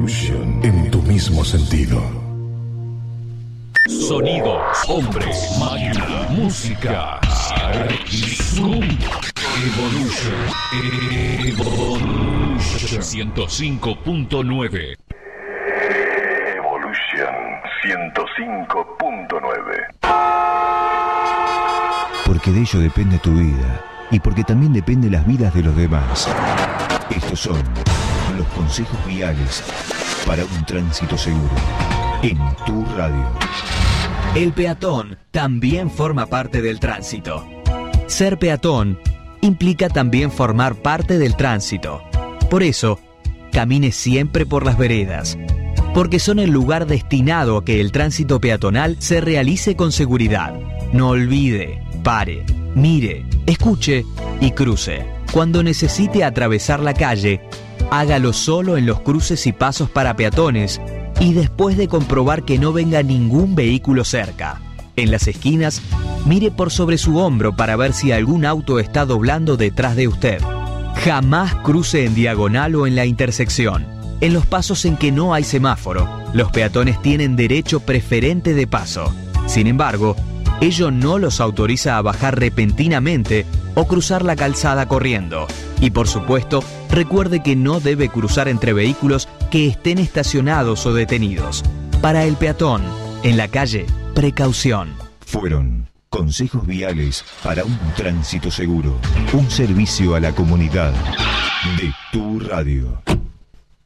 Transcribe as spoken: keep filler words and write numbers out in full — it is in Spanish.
Evolution, en tu mismo sentido. Sonidos, hombres, máquina, música. Zoom. Evolution. Evolution. ciento cinco punto nueve. Evolution ciento cinco punto nueve. Porque de ello depende tu vida y porque también depende las vidas de los demás. Estos son los consejos viales para un tránsito seguro en tu radio. El peatón también forma parte del tránsito. Ser peatón implica también formar parte del tránsito. Por eso, camine siempre por las veredas, porque son el lugar destinado a que el tránsito peatonal se realice con seguridad. No olvide, pare, mire, escuche y cruce. Cuando necesite atravesar la calle, hágalo solo en los cruces y pasos para peatones y después de comprobar que no venga ningún vehículo cerca. En las esquinas, mire por sobre su hombro para ver si algún auto está doblando detrás de usted. Jamás cruce en diagonal o en la intersección. En los pasos en que no hay semáforo, los peatones tienen derecho preferente de paso. Sin embargo, ello no los autoriza a bajar repentinamente o cruzar la calzada corriendo. Y por supuesto, recuerde que no debe cruzar entre vehículos que estén estacionados o detenidos. Para el peatón, en la calle, precaución. Fueron consejos viales para un tránsito seguro. Un servicio a la comunidad de tu radio.